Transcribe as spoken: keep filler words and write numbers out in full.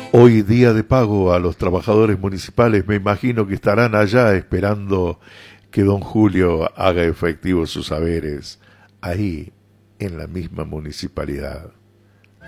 Hoy día de pago a los trabajadores municipales, me imagino que estarán allá esperando que don Julio haga efectivos sus saberes, ahí en la misma municipalidad.